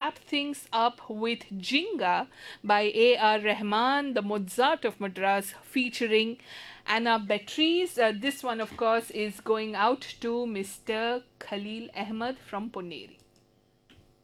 wrap things up with Jinga by A.R. Rahman, the Mozart of Madras, featuring Anna Beatrice. This one, of course, is going out to Mr. Khalil Ahmed from Poneri.